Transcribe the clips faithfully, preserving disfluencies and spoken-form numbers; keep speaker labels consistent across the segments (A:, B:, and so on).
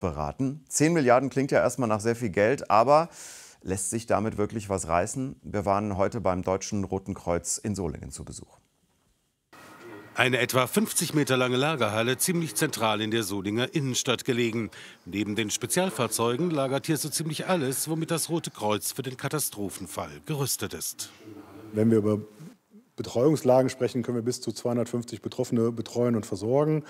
A: beraten. zehn Milliarden klingt ja erstmal nach sehr viel Geld, aber lässt sich damit wirklich was reißen? Wir waren heute beim Deutschen Roten Kreuz in Solingen zu Besuch.
B: Eine etwa fünfzig Meter lange Lagerhalle, ziemlich zentral in der Solinger Innenstadt gelegen. Neben den Spezialfahrzeugen lagert hier so ziemlich alles, womit das Rote Kreuz für den Katastrophenfall gerüstet ist.
C: Wenn wir über Betreuungslagen sprechen, können wir bis zu zweihundertfünfzig Betroffene betreuen und versorgen.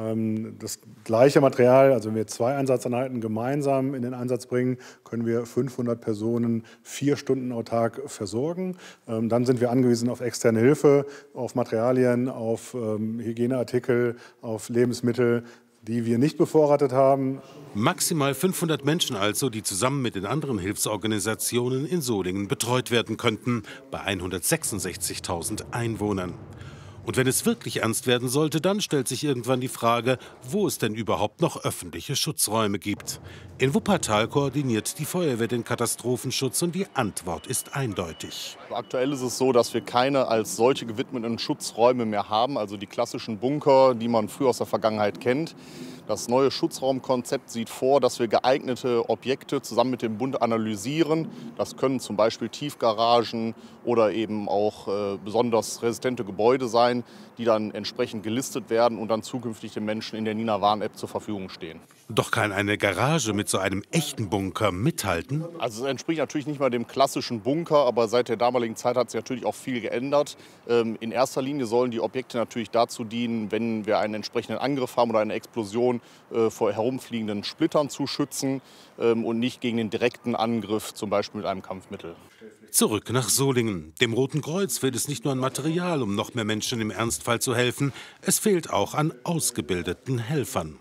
C: Das gleiche Material, also wenn wir zwei Einsatzeinheiten gemeinsam in den Einsatz bringen, können wir fünfhundert Personen vier Stunden autark versorgen. Dann sind wir angewiesen auf externe Hilfe, auf Materialien, auf Hygieneartikel, auf Lebensmittel, die wir nicht bevorratet haben.
B: Maximal fünfhundert Menschen also, die zusammen mit den anderen Hilfsorganisationen in Solingen betreut werden könnten, bei hundertsechsundsechzigtausend Einwohnern. Und wenn es wirklich ernst werden sollte, dann stellt sich irgendwann die Frage, wo es denn überhaupt noch öffentliche Schutzräume gibt. In Wuppertal koordiniert die Feuerwehr den Katastrophenschutz und die Antwort ist eindeutig.
D: Aktuell ist es so, dass wir keine als solche gewidmeten Schutzräume mehr haben, also die klassischen Bunker, die man früher aus der Vergangenheit kennt. Das neue Schutzraumkonzept sieht vor, dass wir geeignete Objekte zusammen mit dem Bund analysieren. Das können zum Beispiel Tiefgaragen oder eben auch äh, besonders resistente Gebäude sein, die dann entsprechend gelistet werden und dann zukünftig den Menschen in der Nina-Warn-App zur Verfügung stehen.
B: Doch kann eine Garage mit so einem echten Bunker mithalten?
D: Also es entspricht natürlich nicht mal dem klassischen Bunker, aber seit der damaligen Zeit hat sich natürlich auch viel geändert. Ähm, in erster Linie sollen die Objekte natürlich dazu dienen, wenn wir einen entsprechenden Angriff haben oder eine Explosion, äh, vor herumfliegenden Splittern zu schützen ähm, und nicht gegen den direkten Angriff, zum Beispiel mit einem Kampfmittel.
B: Zurück nach Solingen. Dem Roten Kreuz fehlt es nicht nur an Material, um noch mehr Menschen im Ernstfall zu helfen. Es fehlt auch an ausgebildeten Helfern.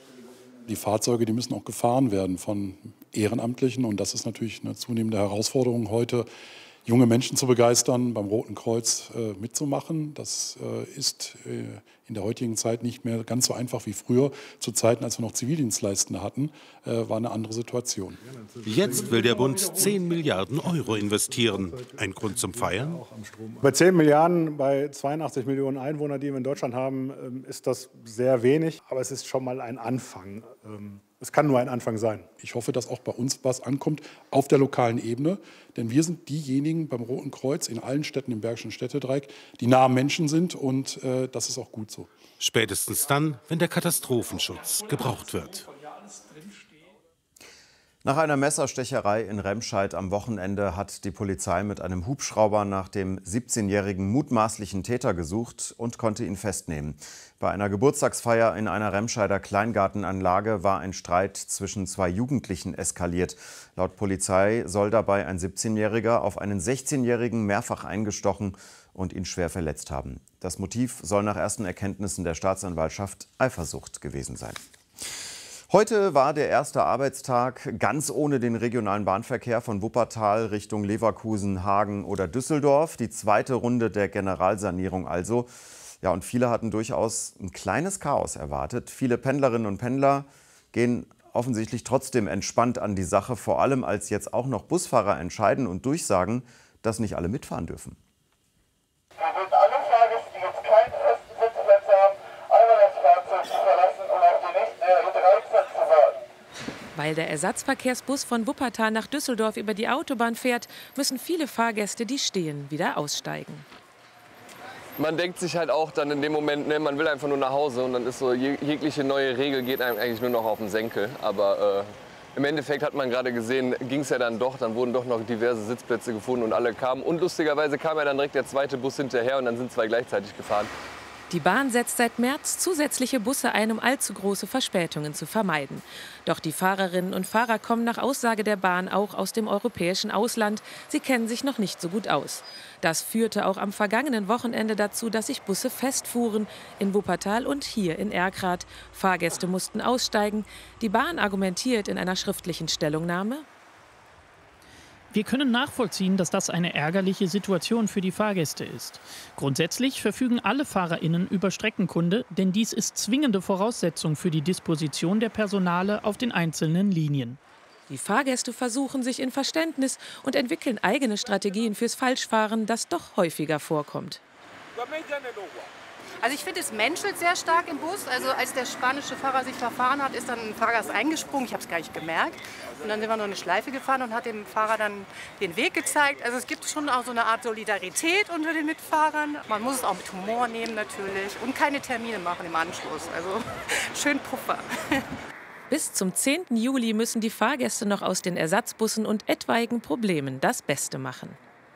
E: Die Fahrzeuge, die müssen auch gefahren werden von Ehrenamtlichen. Und das ist natürlich eine zunehmende Herausforderung heute, junge Menschen zu begeistern, beim Roten Kreuz äh, mitzumachen. Das äh, ist äh, in der heutigen Zeit nicht mehr ganz so einfach wie früher. Zu Zeiten, als wir noch Zivildienstleistende hatten, äh, war eine andere Situation.
B: Jetzt will der Bund zehn Milliarden Euro investieren. Ein Grund zum Feiern?
C: Bei zehn Milliarden, bei zweiundachtzig Millionen Einwohnern, die wir in Deutschland haben, ist das sehr wenig. Aber es ist schon mal ein Anfang. Es kann nur ein Anfang sein.
E: Ich hoffe, dass auch bei uns was ankommt auf der lokalen Ebene. Denn wir sind diejenigen beim Roten Kreuz in allen Städten im Bergischen Städtedreieck, die nah am Menschen sind. Und äh, das ist auch gut so.
B: Spätestens dann, wenn der Katastrophenschutz gebraucht wird.
A: Nach einer Messerstecherei in Remscheid am Wochenende hat die Polizei mit einem Hubschrauber nach dem siebzehnjährigen mutmaßlichen Täter gesucht und konnte ihn festnehmen. Bei einer Geburtstagsfeier in einer Remscheider Kleingartenanlage war ein Streit zwischen zwei Jugendlichen eskaliert. Laut Polizei soll dabei ein siebzehnjähriger auf einen sechzehnjährigen mehrfach eingestochen und ihn schwer verletzt haben. Das Motiv soll nach ersten Erkenntnissen der Staatsanwaltschaft Eifersucht gewesen sein. Heute war der erste Arbeitstag ganz ohne den regionalen Bahnverkehr von Wuppertal Richtung Leverkusen, Hagen oder Düsseldorf. Die zweite Runde der Generalsanierung also. Ja, und viele hatten durchaus ein kleines Chaos erwartet. Viele Pendlerinnen und Pendler gehen offensichtlich trotzdem entspannt an die Sache, vor allem als jetzt auch noch Busfahrer entscheiden und durchsagen, dass nicht alle mitfahren dürfen.
F: Wir bitten alle Fahrgäste, die jetzt keinen festen Sitzplatz haben, einmal das Fahrzeug zu verlassen und auf die nächste R E dreizehn zu warten.
G: Weil der Ersatzverkehrsbus von Wuppertal nach Düsseldorf über die Autobahn fährt, müssen viele Fahrgäste, die stehen, wieder aussteigen.
H: Man denkt sich halt auch dann in dem Moment, ne, man will einfach nur nach Hause und dann ist so, jegliche neue Regel geht einem eigentlich nur noch auf den Senkel. Aber äh, im Endeffekt hat man gerade gesehen, ging es ja dann doch, dann wurden doch noch diverse Sitzplätze gefunden und alle kamen. Und lustigerweise kam ja dann direkt der zweite Bus hinterher und dann sind zwei gleichzeitig gefahren.
G: Die Bahn setzt seit März zusätzliche Busse ein, um allzu große Verspätungen zu vermeiden. Doch die Fahrerinnen und Fahrer kommen nach Aussage der Bahn auch aus dem europäischen Ausland. Sie kennen sich noch nicht so gut aus. Das führte auch am vergangenen Wochenende dazu, dass sich Busse festfuhren, in Wuppertal und hier in Erkrath. Fahrgäste mussten aussteigen. Die Bahn argumentiert in einer schriftlichen Stellungnahme:
I: Wir können nachvollziehen, dass das eine ärgerliche Situation für die Fahrgäste ist. Grundsätzlich verfügen alle FahrerInnen über Streckenkunde, denn dies ist zwingende Voraussetzung für die Disposition der Personale auf den einzelnen Linien.
G: Die Fahrgäste versuchen sich in Verständnis und entwickeln eigene Strategien fürs Falschfahren, das doch häufiger vorkommt.
J: Also ich finde, es menschelt sehr stark im Bus. Also als der spanische Fahrer sich verfahren hat, ist dann ein Fahrgast eingesprungen. Ich habe es gar nicht gemerkt. Und dann sind wir noch eine Schleife gefahren und hat dem Fahrer dann den Weg gezeigt. Also es gibt schon auch so eine Art Solidarität unter den Mitfahrern. Man muss es auch mit Humor nehmen natürlich und keine Termine machen im Anschluss. Also schön Puffer.
G: Bis zum zehnten Juli müssen die Fahrgäste noch aus den Ersatzbussen und etwaigen Problemen das Beste machen.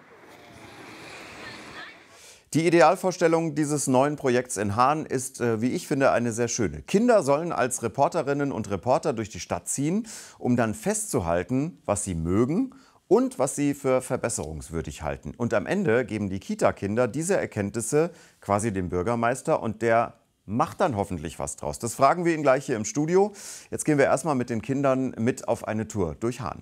A: Die Idealvorstellung dieses neuen Projekts in Haan ist, äh, wie ich finde, eine sehr schöne. Kinder sollen als Reporterinnen und Reporter durch die Stadt ziehen, um dann festzuhalten, was sie mögen und was sie für verbesserungswürdig halten. Und am Ende geben die Kita-Kinder diese Erkenntnisse quasi dem Bürgermeister und der macht dann hoffentlich was draus. Das fragen wir ihn gleich hier im Studio. Jetzt gehen wir erstmal mit den Kindern mit auf eine Tour durch Haan.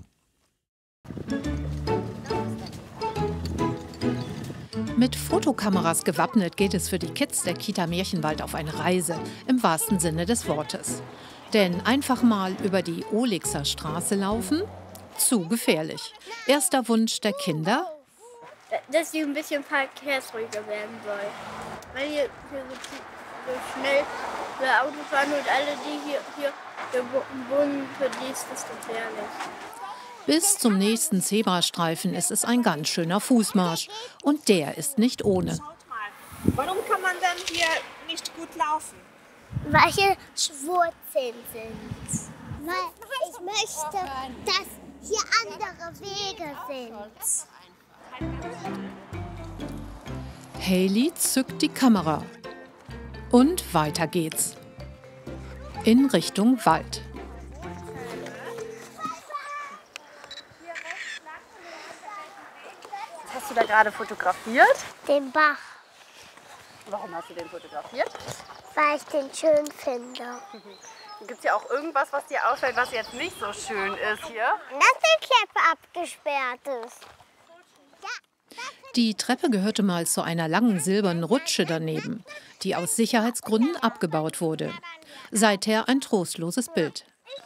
K: Mit Fotokameras gewappnet geht es für die Kids der Kita Märchenwald auf eine Reise, im wahrsten Sinne des Wortes. Denn einfach mal über die Olixer Straße laufen? Zu gefährlich. Erster Wunsch der Kinder?
L: Dass sie ein bisschen verkehrsruhiger werden soll. Weil hier, hier so, so schnell der Auto fahren und alle, die hier, hier, hier wohnen, für die ist das gefährlich.
K: Bis zum nächsten Zebrastreifen ist es ein ganz schöner Fußmarsch. Und der ist nicht ohne.
M: Warum kann man dann hier nicht gut laufen?
L: Weil hier Wurzeln sind. Weil ich möchte, dass hier andere Wege sind.
K: Hailey zückt die Kamera. Und weiter geht's. In Richtung Wald.
J: Hast du da gerade fotografiert?
L: Den Bach.
J: Warum hast du den fotografiert?
L: Weil ich den schön finde.
J: Gibt es ja auch irgendwas, was dir auffällt, was jetzt nicht so schön ist hier?
L: Dass die Treppe abgesperrt ist.
K: Die Treppe gehörte mal zu einer langen silbernen Rutsche daneben, die aus Sicherheitsgründen abgebaut wurde. Seither ein trostloses Bild.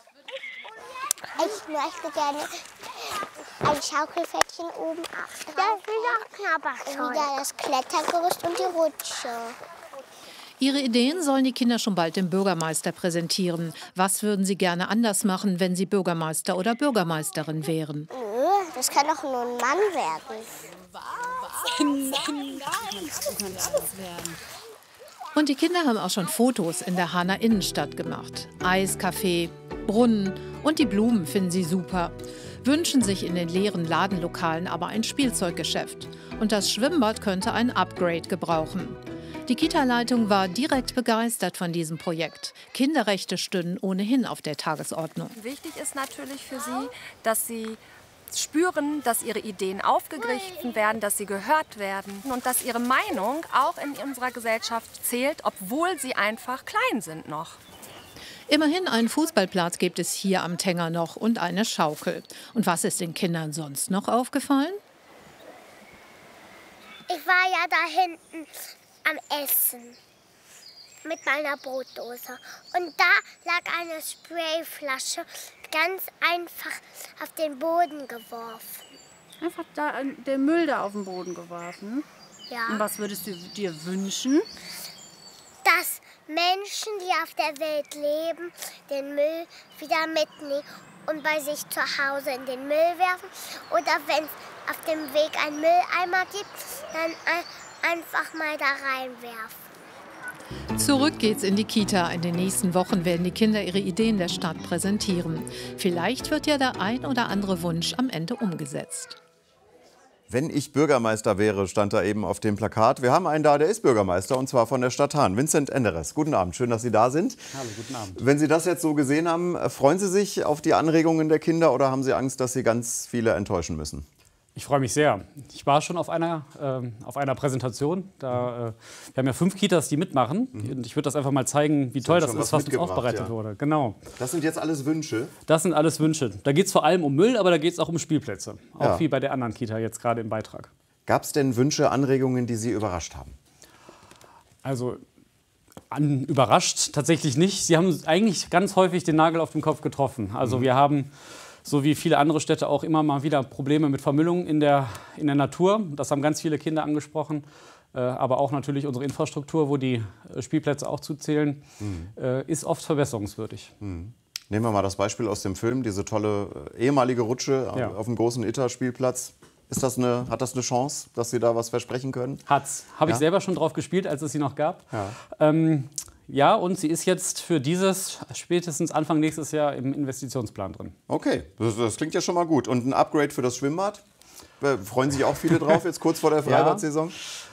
L: Ich möchte gerne ein Schaukelpferdchen oben auf. Da will auch Knabberzeug. Wieder das Klettergerüst und die Rutsche.
K: Ihre Ideen sollen die Kinder schon bald dem Bürgermeister präsentieren. Was würden sie gerne anders machen, wenn sie Bürgermeister oder Bürgermeisterin wären?
L: Nö, das kann doch nur ein Mann werden.
M: Was? Nein, du kannst alles werden.
K: Und die Kinder haben auch schon Fotos in der Haaner Innenstadt gemacht. Eiscafé, Brunnen und die Blumen finden sie super. Wünschen sich in den leeren Ladenlokalen aber ein Spielzeuggeschäft. Und das Schwimmbad könnte ein Upgrade gebrauchen. Die Kita-Leitung war direkt begeistert von diesem Projekt. Kinderrechte stünden ohnehin auf der Tagesordnung.
N: Wichtig ist natürlich für sie, dass sie spüren, dass ihre Ideen aufgegriffen werden, dass sie gehört werden und dass ihre Meinung auch in unserer Gesellschaft zählt, obwohl sie einfach klein sind noch.
K: Immerhin einen Fußballplatz gibt es hier am Tenger noch und eine Schaukel. Und was ist den Kindern sonst noch aufgefallen?
L: Ich war ja da hinten am Essen mit meiner Brotdose. Und da lag eine Sprayflasche ganz einfach auf den Boden geworfen.
J: Einfach da den Müll da auf den Boden geworfen?
L: Ja.
J: Und was würdest du dir wünschen?
L: Dass Menschen, die auf der Welt leben, den Müll wieder mitnehmen und bei sich zu Hause in den Müll werfen. Oder wenn es auf dem Weg einen Mülleimer gibt, dann einfach mal da reinwerfen.
K: Zurück geht's in die Kita. In den nächsten Wochen werden die Kinder ihre Ideen der Stadt präsentieren. Vielleicht wird ja der ein oder andere Wunsch am Ende umgesetzt.
A: Wenn ich Bürgermeister wäre, stand da eben auf dem Plakat. Wir haben einen da, der ist Bürgermeister, und zwar von der Stadt Haan. Vincent Enderes. Guten Abend, schön, dass Sie da sind.
O: Hallo, guten Abend.
A: Wenn Sie das jetzt so gesehen haben, freuen Sie sich auf die Anregungen der Kinder oder haben Sie Angst, dass Sie ganz viele enttäuschen müssen?
O: Ich freue mich sehr. Ich war schon auf einer, äh, auf einer Präsentation. Da, äh, wir haben ja fünf Kitas, die mitmachen. Mhm. Und ich würde das einfach mal zeigen, wie toll das ist, was uns aufbereitet ja. wurde. Genau.
A: Das sind jetzt alles Wünsche?
O: Das sind alles Wünsche. Da geht es vor allem um Müll, aber da geht es auch um Spielplätze. Auch
A: ja.
O: wie bei der anderen Kita jetzt gerade im Beitrag.
A: Gab es denn Wünsche, Anregungen, die Sie überrascht haben?
O: Also an, überrascht tatsächlich nicht. Sie haben eigentlich ganz häufig den Nagel auf den Kopf getroffen. Also mhm. wir haben, so wie viele andere Städte, auch immer mal wieder Probleme mit Vermüllung in der, in der Natur. Das haben ganz viele Kinder angesprochen. aber auch natürlich unsere Infrastruktur, wo die Spielplätze auch zuzählen,
A: Mhm.
O: ist oft verbesserungswürdig.
A: Mhm. Nehmen wir mal das Beispiel aus dem Film, diese tolle ehemalige Rutsche
O: Ja.
A: auf dem großen Itter-Spielplatz. Ist das eine, hat das eine Chance, dass Sie da was versprechen können?
O: Hat's. Habe
A: Ja?
O: ich selber schon drauf gespielt, als es sie noch gab.
A: Ja.
O: Ähm, ja, und sie ist jetzt für dieses spätestens Anfang nächstes Jahr im Investitionsplan drin.
A: Okay, das, das klingt ja schon mal gut. Und ein Upgrade für das Schwimmbad? Äh, Freuen sich auch viele drauf, jetzt kurz vor der Freibad-Saison?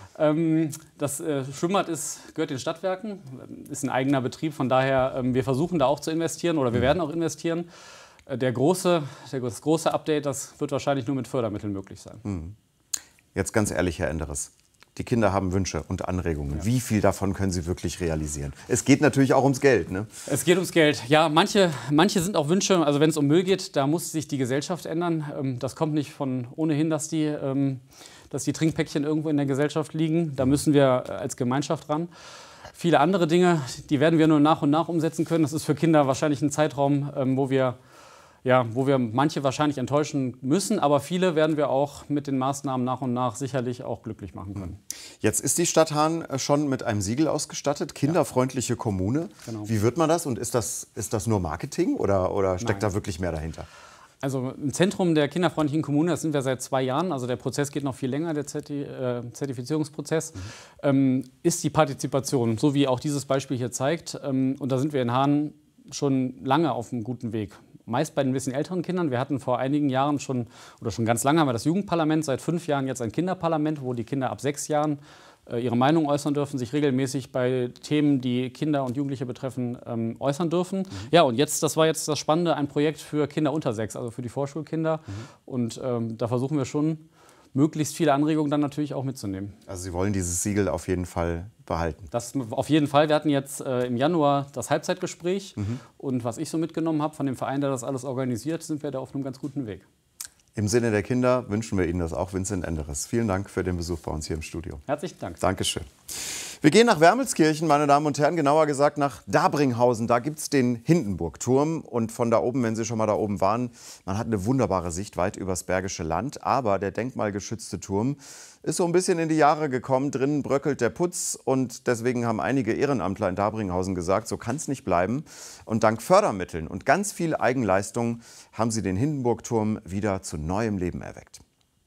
O: Ähm, das äh, Schwimmbad ist, gehört den Stadtwerken, ist ein eigener Betrieb. Von daher, ähm, wir versuchen da auch zu investieren oder wir werden auch investieren. Äh, der große, der, das große Update, das wird wahrscheinlich nur mit Fördermitteln möglich sein.
A: Mhm. Jetzt ganz ehrlich, Herr Enderes. Die Kinder haben Wünsche und Anregungen. Ja. Wie viel davon können Sie wirklich realisieren? Es geht natürlich auch ums Geld, ne?
O: Es geht ums Geld. Ja, manche, manche sind auch Wünsche. Also wenn es um Müll geht, da muss sich die Gesellschaft ändern. Ähm, das kommt nicht von ohnehin, dass die, ähm, dass die Trinkpäckchen irgendwo in der Gesellschaft liegen. Da müssen wir als Gemeinschaft ran. Viele andere Dinge, die werden wir nur nach und nach umsetzen können. Das ist für Kinder wahrscheinlich ein Zeitraum, ähm, wo wir Ja, wo wir manche wahrscheinlich enttäuschen müssen, aber viele werden wir auch mit den Maßnahmen nach und nach sicherlich auch glücklich machen können.
A: Jetzt ist die Stadt Hahn schon mit einem Siegel ausgestattet, kinderfreundliche Kommune.
O: Genau.
A: Wie wird man das und ist das, ist das nur Marketing oder, oder steckt
O: Nein.
A: da wirklich mehr dahinter?
O: Also im Zentrum der kinderfreundlichen Kommune, das sind wir seit zwei Jahren, also der Prozess geht noch viel länger, der Zerti äh, Zertifizierungsprozess, mhm. ähm, ist die Partizipation, so wie auch dieses Beispiel hier zeigt. Ähm, und da sind wir in Hahn schon lange auf einem guten Weg. Meist bei den ein bisschen älteren Kindern. Wir hatten vor einigen Jahren schon, oder schon ganz lange haben wir das Jugendparlament, seit fünf Jahren jetzt ein Kinderparlament, wo die Kinder ab sechs Jahren äh, ihre Meinung äußern dürfen, sich regelmäßig bei Themen, die Kinder und Jugendliche betreffen, ähm, äußern dürfen. Mhm. Ja, und jetzt, das war jetzt das Spannende, ein Projekt für Kinder unter sechs, also für die Vorschulkinder. Mhm. Und ähm, da versuchen wir schon, möglichst viele Anregungen dann natürlich auch mitzunehmen.
A: Also Sie wollen dieses Siegel auf jeden Fall behalten?
O: Das auf jeden Fall. Wir hatten jetzt äh, im Januar das Halbzeitgespräch.
A: Mhm.
O: Und was ich so mitgenommen habe von dem Verein, der das alles organisiert, sind wir da auf einem ganz guten Weg.
A: Im Sinne der Kinder wünschen wir Ihnen das auch, Vincent Enderes. Vielen Dank für den Besuch bei uns hier im Studio.
O: Herzlichen Dank.
A: Dankeschön. Wir gehen nach Wermelskirchen, meine Damen und Herren, genauer gesagt nach Dabringhausen. Da gibt es den Hindenburgturm. Und von da oben, wenn Sie schon mal da oben waren, man hat eine wunderbare Sicht weit übers Bergische Land. Aber der denkmalgeschützte Turm ist so ein bisschen in die Jahre gekommen. Drinnen bröckelt der Putz. Und deswegen haben einige Ehrenamtler in Dabringhausen gesagt, so kann es nicht bleiben. Und dank Fördermitteln und ganz viel Eigenleistung haben sie den Hindenburgturm wieder zu neuem Leben erweckt.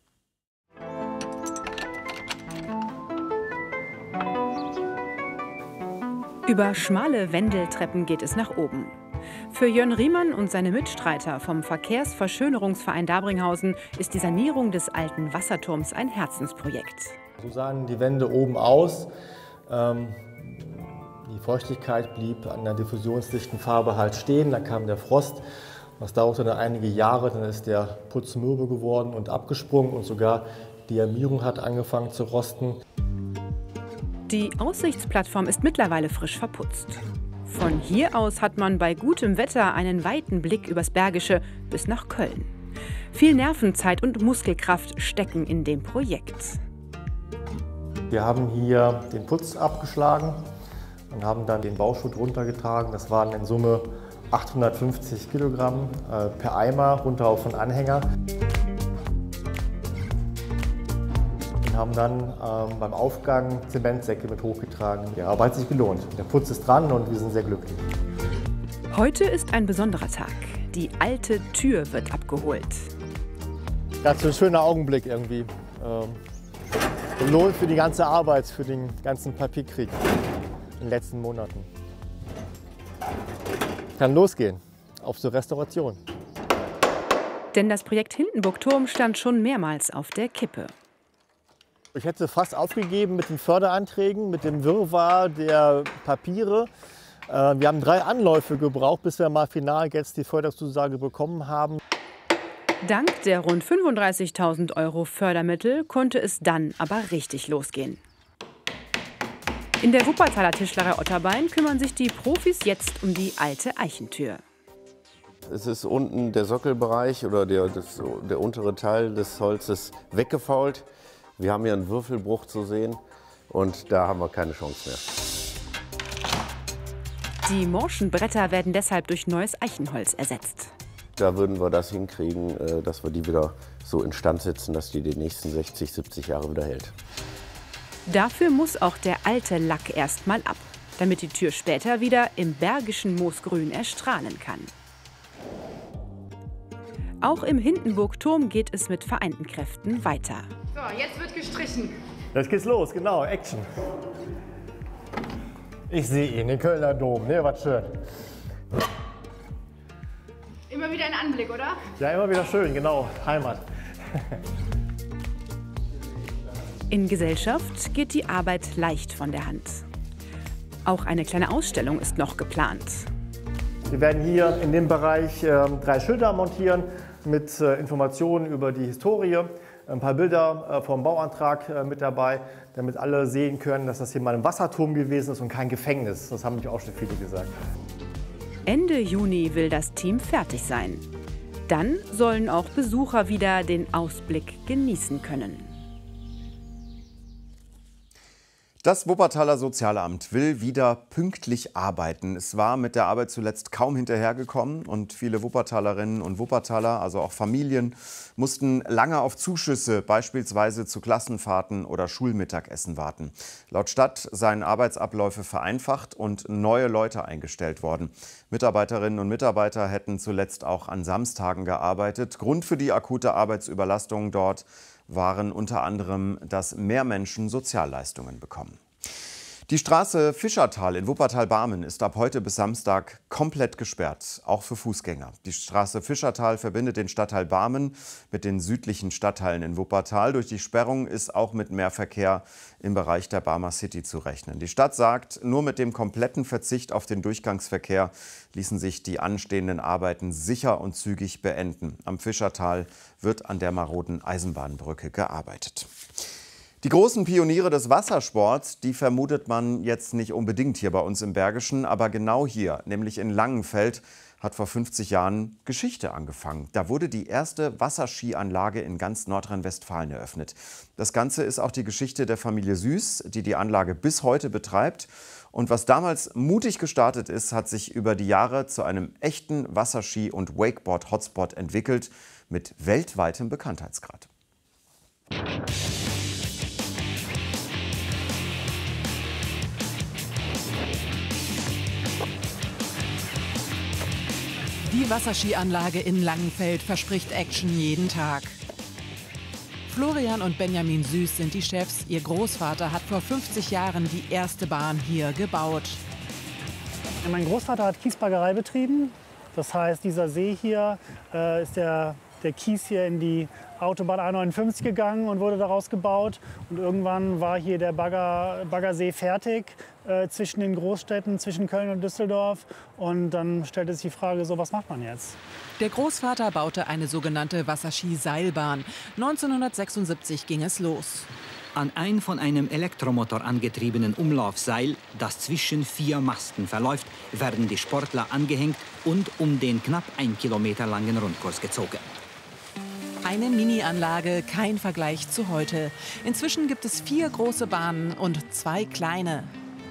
P: Über schmale Wendeltreppen geht es nach oben. Für Jörn Riemann und seine Mitstreiter vom Verkehrsverschönerungsverein Dabringhausen ist die Sanierung des alten Wasserturms ein Herzensprojekt.
Q: So sahen die Wände oben aus. Ähm, die Feuchtigkeit blieb an der diffusionsdichten Farbe halt stehen. Da kam der Frost. Das dauerte dann einige Jahre. Dann ist der Putz mürbe geworden und abgesprungen und sogar die Armierung hat angefangen zu rosten.
P: Die Aussichtsplattform ist mittlerweile frisch verputzt. Von hier aus hat man bei gutem Wetter einen weiten Blick übers Bergische bis nach Köln. Viel Nervenzeit und Muskelkraft stecken in dem Projekt.
Q: Wir haben hier den Putz abgeschlagen und haben dann den Bauschutt runtergetragen. Das waren in Summe achthundertfünfzig Kilogramm äh, per Eimer runter auf den Anhänger. Wir haben dann ähm, beim Aufgang Zementsäcke mit hochgetragen. Ja, aber hat sich gelohnt. Der Putz ist dran und wir sind sehr glücklich.
P: Heute ist ein besonderer Tag. Die alte Tür wird abgeholt.
Q: Ganz ein schöner Augenblick irgendwie. Ähm, Lohn für die ganze Arbeit, für den ganzen Papierkrieg in den letzten Monaten. Kann losgehen auf zur Restauration.
P: Denn das Projekt Hindenburgturm stand schon mehrmals auf der Kippe.
Q: Ich hätte fast aufgegeben mit den Förderanträgen, mit dem Wirrwarr der Papiere. Wir haben drei Anläufe gebraucht, bis wir mal final jetzt die Förderzusage bekommen haben.
P: Dank der rund fünfunddreißigtausend Euro Fördermittel konnte es dann aber richtig losgehen. In der Wuppertaler Tischlerei Otterbein kümmern sich die Profis jetzt um die alte Eichentür.
R: Es ist unten der Sockelbereich oder der, das, der untere Teil des Holzes weggefault. Wir haben hier einen Würfelbruch zu sehen und da haben wir keine Chance mehr.
P: Die morschen Bretter werden deshalb durch neues Eichenholz ersetzt.
R: Da würden wir das hinkriegen, dass wir die wieder so instand setzen, dass die die nächsten sechzig, siebzig Jahre wieder hält.
P: Dafür muss auch der alte Lack erst mal ab, damit die Tür später wieder im bergischen Moosgrün erstrahlen kann. Auch im Hindenburg-Turm geht es mit vereinten Kräften weiter.
S: So, jetzt wird gestrichen.
Q: Jetzt geht's los, genau, Action. Ich sehe ihn, den Kölner Dom, ne, was schön.
S: Immer wieder ein Anblick, oder?
Q: Ja, immer wieder schön, genau, Heimat.
P: In Gesellschaft geht die Arbeit leicht von der Hand. Auch eine kleine Ausstellung ist noch geplant.
Q: Wir werden hier in dem Bereich äh, drei Schilder montieren mit äh, Informationen über die Historie. Ein paar Bilder äh, vom Bauantrag äh, mit dabei, damit alle sehen können, dass das hier mal ein Wasserturm gewesen ist und kein Gefängnis. Das haben natürlich auch schon viele gesagt.
P: Ende Juni will das Team fertig sein. Dann sollen auch Besucher wieder den Ausblick genießen können.
A: Das Wuppertaler Sozialamt will wieder pünktlich arbeiten. Es war mit der Arbeit zuletzt kaum hinterhergekommen und viele Wuppertalerinnen und Wuppertaler, also auch Familien, mussten lange auf Zuschüsse, beispielsweise zu Klassenfahrten oder Schulmittagessen warten. Laut Stadt seien Arbeitsabläufe vereinfacht und neue Leute eingestellt worden. Mitarbeiterinnen und Mitarbeiter hätten zuletzt auch an Samstagen gearbeitet. Grund für die akute Arbeitsüberlastung dort waren unter anderem, dass mehr Menschen Sozialleistungen bekommen. Die Straße Fischertal in Wuppertal-Barmen ist ab heute bis Samstag komplett gesperrt, auch für Fußgänger. Die Straße Fischertal verbindet den Stadtteil Barmen mit den südlichen Stadtteilen in Wuppertal. Durch die Sperrung ist auch mit mehr Verkehr im Bereich der Barmer City zu rechnen. Die Stadt sagt, nur mit dem kompletten Verzicht auf den Durchgangsverkehr ließen sich die anstehenden Arbeiten sicher und zügig beenden. Am Fischertal wird an der maroden Eisenbahnbrücke gearbeitet. Die großen Pioniere des Wassersports, die vermutet man jetzt nicht unbedingt hier bei uns im Bergischen, aber genau hier, nämlich in Langenfeld, hat vor fünfzig Jahren Geschichte angefangen. Da wurde die erste Wasserskianlage in ganz Nordrhein-Westfalen eröffnet. Das Ganze ist auch die Geschichte der Familie Süß, die die Anlage bis heute betreibt. Und was damals mutig gestartet ist, hat sich über die Jahre zu einem echten Wasserski- und Wakeboard-Hotspot entwickelt, mit weltweitem Bekanntheitsgrad.
T: Die Wasserskianlage in Langenfeld verspricht Action jeden Tag. Florian und Benjamin Süß sind die Chefs. Ihr Großvater hat vor fünfzig Jahren die erste Bahn hier gebaut.
U: Mein Großvater hat Kiesbaggerei betrieben. Das heißt, dieser See hier äh, ist der, der Kies hier in die Autobahn A neunundfünfzig gegangen und wurde daraus gebaut. Und irgendwann war hier der Bagger, Baggersee fertig äh, zwischen den Großstädten, zwischen Köln und Düsseldorf. Und dann stellte sich die Frage, so, was macht man jetzt?
T: Der Großvater baute eine sogenannte Wasserski-Seilbahn. neunzehnhundertsechsundsiebzig ging es los.
V: An ein von einem Elektromotor angetriebenen Umlaufseil, das zwischen vier Masten verläuft, werden die Sportler angehängt und um den knapp ein Kilometer langen Rundkurs gezogen.
T: Eine Mini-Anlage, kein Vergleich zu heute. Inzwischen gibt es vier große Bahnen und zwei kleine.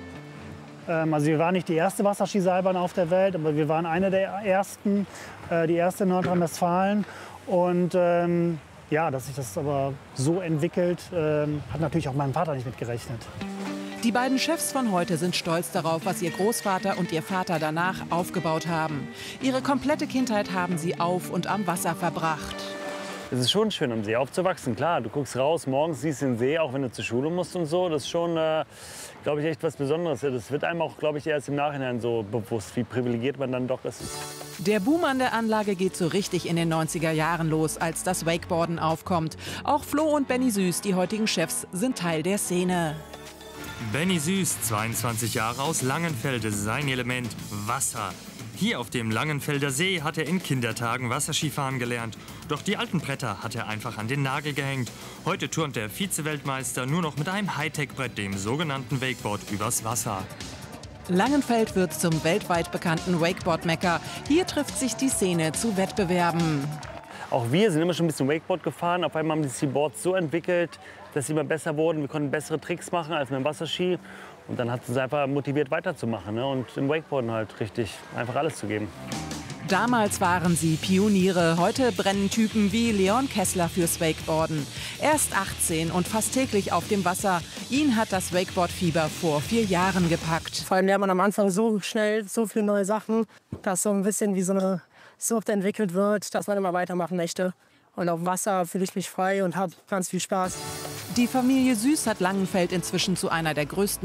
U: Ähm, also wir waren nicht die erste Wasserskiseilbahn auf der Welt, aber wir waren eine der ersten, äh, die erste in Nordrhein-Westfalen. Und ähm, ja, dass sich das aber so entwickelt, ähm, hat natürlich auch mein Vater nicht mitgerechnet.
T: Die beiden Chefs von heute sind stolz darauf, was ihr Großvater und ihr Vater danach aufgebaut haben. Ihre komplette Kindheit haben sie auf und am Wasser verbracht.
W: Es ist schon schön, am See aufzuwachsen. Klar, du guckst raus, morgens siehst den See, auch wenn du zur Schule musst und so. Das ist schon, äh, glaube ich, echt was Besonderes. Das wird einem auch, glaube ich, erst im Nachhinein so bewusst, wie privilegiert man dann doch ist.
T: Der Boom an der Anlage geht so richtig in den neunziger Jahren los, als das Wakeboarden aufkommt. Auch Flo und Benny Süß, die heutigen Chefs, sind Teil der Szene.
X: Benny Süß, zweiundzwanzig Jahre, aus Langenfeld, sein Element Wasser. Hier auf dem Langenfelder See hat er in Kindertagen Wasserskifahren gelernt. Doch die alten Bretter hat er einfach an den Nagel gehängt. Heute turnt der Vize-Weltmeister nur noch mit einem Hightech-Brett, dem sogenannten Wakeboard, übers Wasser.
T: Langenfeld wird zum weltweit bekannten Wakeboard-Mekka. Hier trifft sich die Szene zu Wettbewerben.
W: Auch wir sind immer schon ein bisschen Wakeboard gefahren. Auf einmal haben sich die Boards so entwickelt, dass sie immer besser wurden. Wir konnten bessere Tricks machen als mit dem Wasserski. Und dann hat es uns einfach motiviert, weiterzumachen, ne? Und im Wakeboarden halt richtig einfach alles zu geben.
T: Damals waren sie Pioniere, heute brennen Typen wie Leon Kessler fürs Wakeboarden. Er ist achtzehn und fast täglich auf dem Wasser. Ihn hat das Wakeboard-Fieber vor vier Jahren gepackt.
B: Vor allem lernt man am Anfang so schnell so viele neue Sachen, dass so ein bisschen wie so eine Sucht entwickelt wird, dass man immer weitermachen möchte. Und auf dem Wasser fühle ich mich frei und habe ganz viel Spaß.
T: Die Familie Süß hat Langenfeld inzwischen zu einer der größten